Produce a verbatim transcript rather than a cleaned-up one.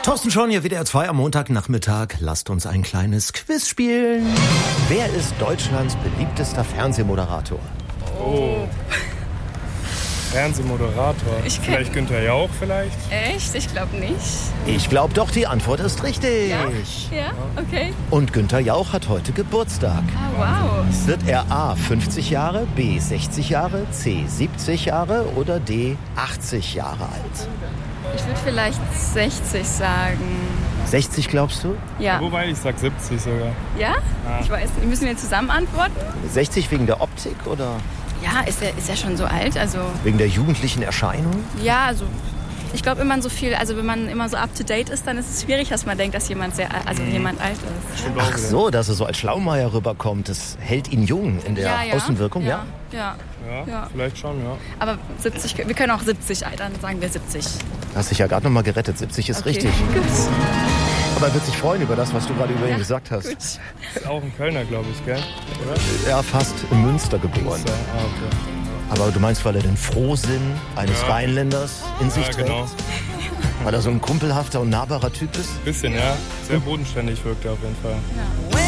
Thorsten Schorn hier, W D R zwei am Montagnachmittag. Lasst uns ein kleines Quiz spielen. Wer ist Deutschlands beliebtester Fernsehmoderator? Oh. Fernsehmoderator. Ich kenn- Vielleicht Günther Jauch vielleicht? Echt? Ich glaube nicht. Ich glaube doch, die Antwort ist richtig. Ja? Ja? Okay. Und Günther Jauch hat heute Geburtstag. Ah, wow. Wird er A fünfzig Jahre, B sechzig Jahre, C siebzig Jahre oder D achtzig Jahre alt? Ich würde vielleicht sechzig sagen. sechzig glaubst du? Ja. Wobei, ich sag siebzig sogar. Ja? Ich weiß nicht. Müssen wir zusammen antworten? sechzig wegen der Optik oder Ja, ist er, ist er schon so alt? Also, wegen der jugendlichen Erscheinung? ja, also... Ich glaube, wenn man so viel, also wenn man immer so up to date ist, dann ist es schwierig, dass man denkt, dass jemand sehr, also jemand alt ist. Stimmt auch Ach wieder. so, dass er so als Schlaumeier rüberkommt. Das hält ihn jung in der ja, ja. Außenwirkung, ja? Ja. Ja, Ja. vielleicht schon, ja. Aber siebzig, wir können auch siebzig altern, sagen wir siebzig. Hast dich ja gerade noch mal gerettet. siebzig ist Okay, richtig. Gut. Aber er wird sich freuen über das, was du gerade über ihn Ja, gesagt hast. Gut. Ist auch ein Kölner, glaube ich, gell? Oder? Er fast in Münster geboren. So, ah, okay. Aber du meinst, weil er den Frohsinn eines Ja. Rheinländers in sich Ja, trägt? genau. Weil er so ein kumpelhafter und nahbarer Typ ist? Bisschen, ja. Sehr bodenständig wirkt er auf jeden Fall. Ja.